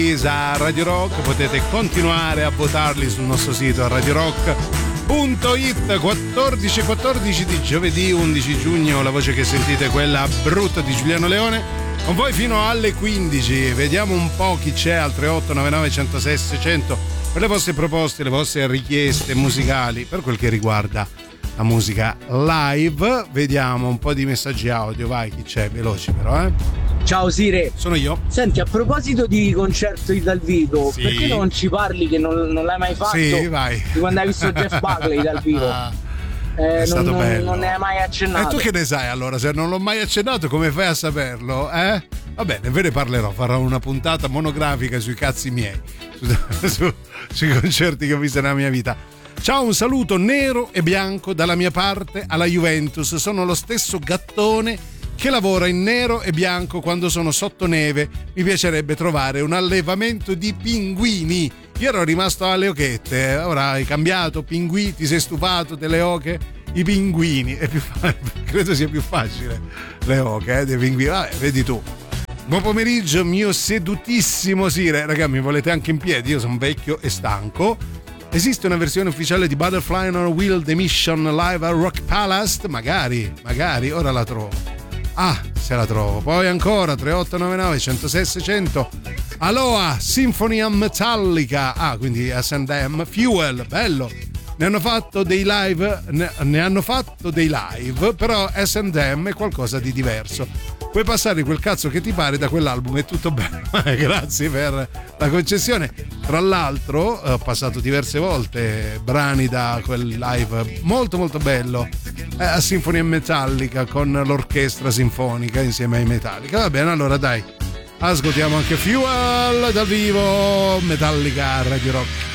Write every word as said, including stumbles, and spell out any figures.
a Radio Rock, potete continuare a votarli sul nostro sito radio rock punto it. quattordici quattordici di giovedì undici giugno, la voce che sentite è quella brutta di Giuliano Leone, con voi fino alle quindici. Vediamo un po' chi c'è al tre otto nove nove uno zero sei sei zero zero per le vostre proposte, le vostre richieste musicali per quel che riguarda la musica live. Vediamo un po' di messaggi audio, vai, chi c'è? Veloci però, eh. Ciao Sire. Sono io. Senti, a proposito di concerti dal vivo, sì. perché non ci parli che non, non l'hai mai fatto? Sì, vai. Di quando hai visto Jeff Buckley dal vivo? Ah, eh, è stato non, bello. Non ne hai mai accennato. E tu che ne sai allora? Se non l'ho mai accennato, come fai a saperlo? Eh? Va bene, ve ne parlerò. Farò una puntata monografica sui cazzi miei, su, su, sui concerti che ho visto nella mia vita. Ciao, un saluto nero e bianco dalla mia parte alla Juventus. Sono lo stesso gattone che lavora in nero e bianco quando sono sotto neve. Mi piacerebbe trovare un allevamento di pinguini. Io ero rimasto alle ochette, ora hai cambiato, pinguini, ti sei stufato delle oche? I pinguini, è più fa- credo sia più facile le oche, eh, dei pinguini, vabbè, vedi tu. Buon pomeriggio mio sedutissimo Sire, raga, mi volete anche in piedi, io sono vecchio e stanco. Esiste una versione ufficiale di Butterfly on a Wheel The Mission live al Rock Palace? Magari, magari, ora la trovo. Ah, se la trovo. Poi ancora tre otto nove nove uno zero sei sei zero zero. Aloha, Symphony of Metallica. Ah, quindi S and M, Fuel, bello. Ne hanno fatto dei live, ne, ne hanno fatto dei live, però S and M è qualcosa di diverso. Puoi passare quel cazzo che ti pare da quell'album, è tutto bello. Grazie per la concessione. Tra l'altro ho passato diverse volte brani da quel live molto molto bello eh, a Symphony of Metallica con l'orchestra sinfonica insieme ai Metallica. Va bene, allora dai, ascoltiamo anche Fuel dal vivo, Metallica Radio Rock.